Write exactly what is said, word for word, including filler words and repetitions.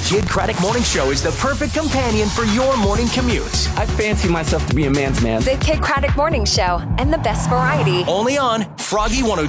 Kid Craddock Morning Show is the perfect companion for your morning commute. I fancy myself to be a man's man. The Kid Craddock Morning Show and the best variety. Only on Froggy one oh